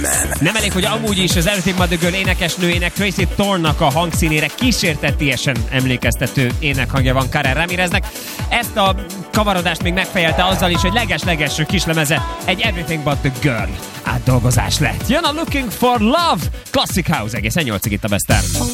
Nem elég, hogy amúgy is az Everything But The Girl énekesnőjének, Tracy Thornnak a hangszínére kísértetiesen emlékeztető énekhangja van Karen Ramireznek. Ezt a kavarodást még megfejelte azzal is, hogy leges-leges kislemeze egy Everything But The Girl átdolgozás lett. Jön a Looking For Love Classic House, egészen 8-ig itt a Best